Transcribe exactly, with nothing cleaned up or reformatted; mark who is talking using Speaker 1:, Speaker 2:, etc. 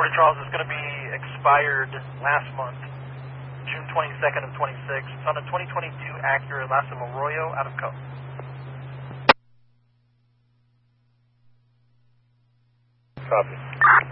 Speaker 1: forty Charles is going to be expired last month, June twenty-second of twenty-six. It's on a twenty twenty-two Acura Lassa Arroyo out of Co.
Speaker 2: Copy.